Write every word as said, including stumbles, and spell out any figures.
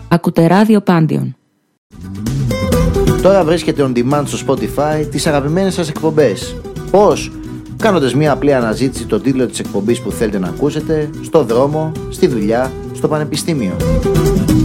Ακούτε ράδιο Πάντιον. Τώρα βρίσκεται on demand στο Spotify τις αγαπημένες σας εκπομπές. Πώς? Κάνοντας μια απλή αναζήτηση τον τίτλο της εκπομπής που θέλετε να ακούσετε, στο δρόμο, στη δουλειά, στο πανεπιστήμιο.